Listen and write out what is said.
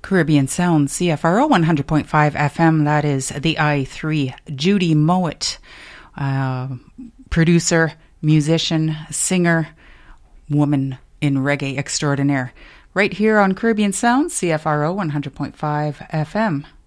Caribbean Sound, CFRO 100.5 FM. That is the I3. Judy Mowat, producer, musician, singer, woman in reggae extraordinaire. Right here on Caribbean Sound, CFRO 100.5 FM.